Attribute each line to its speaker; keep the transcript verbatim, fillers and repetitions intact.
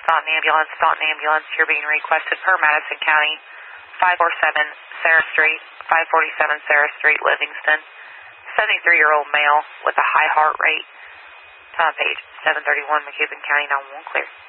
Speaker 1: Staunton Ambulance. Staunton Ambulance, you're being requested per Madison County, five forty-seven Sarah Street, five forty-seven Sarah Street, Livingston. seventy-three-year-old male with a high heart rate. Time page seven thirty-one, McCubbin County nine one one clear.